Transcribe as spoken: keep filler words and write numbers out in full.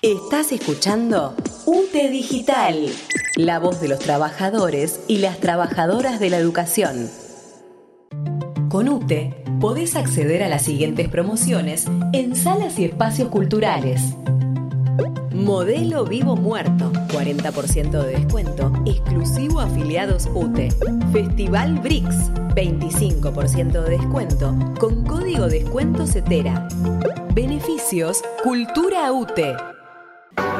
Estás escuchando U T E Digital, la voz de los trabajadores y las trabajadoras de la educación. Con U T E podés acceder a las siguientes promociones en salas y espacios culturales. Modelo Vivo Muerto, cuarenta por ciento de descuento, exclusivo a afiliados U T E. Festival B R I C S, veinticinco por ciento de descuento, con código descuento CETERA. Beneficios Cultura U T E.